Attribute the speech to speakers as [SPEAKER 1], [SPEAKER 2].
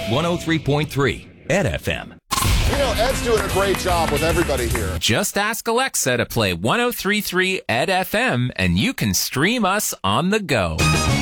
[SPEAKER 1] 103.3 Ed FM.
[SPEAKER 2] You know, Ed's doing a great job with everybody here.
[SPEAKER 3] Just ask Alexa to play 103.3 Ed FM, and you can stream us on the go.